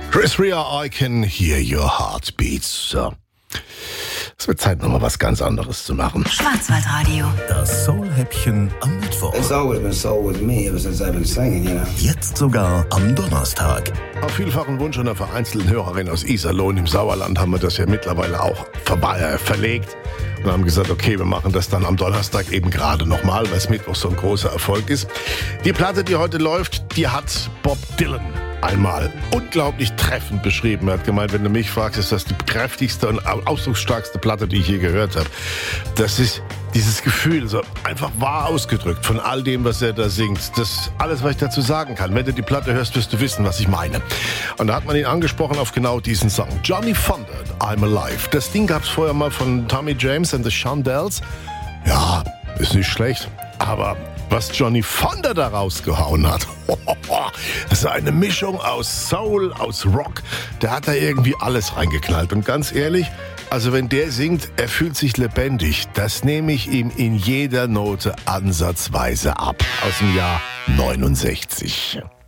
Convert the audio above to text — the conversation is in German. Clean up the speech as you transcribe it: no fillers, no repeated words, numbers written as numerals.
Chris Rea, I can hear your heartbeats. So. Es wird Zeit, nochmal was ganz anderes zu machen. Schwarzwaldradio. Das Soul-Häppchen am Mittwoch. It's always been soul with me ever since I've been singing, you know. Jetzt sogar am Donnerstag. Auf vielfachen Wunsch einer vereinzelten Hörerin aus Iserlohn im Sauerland haben wir das ja mittlerweile auch verlegt und haben gesagt, okay, wir machen das dann am Donnerstag eben gerade nochmal, weil es Mittwoch so ein großer Erfolg ist. Die Platte, die heute läuft, die hat Bob Dylan einmal unglaublich treffend beschrieben. Er hat gemeint, wenn du mich fragst, ist das die kräftigste und ausdrucksstarkste Platte, die ich je gehört habe. Das ist dieses Gefühl, so einfach wahr ausgedrückt von all dem, was er da singt. Das ist alles, was ich dazu sagen kann. Wenn du die Platte hörst, wirst du wissen, was ich meine. Und da hat man ihn angesprochen auf genau diesen Song. Johnny Fonda, I'm Alive. Das Ding gab es vorher mal von Tommy James and the Shondells. Ja, ist nicht schlecht, aber was Johnny Fonda da rausgehauen hat, das ist eine Mischung aus Soul, aus Rock. Der hat da irgendwie alles reingeknallt. Und ganz ehrlich, also wenn der singt, er fühlt sich lebendig. Das nehme ich ihm in jeder Note ansatzweise ab. Aus dem Jahr 69.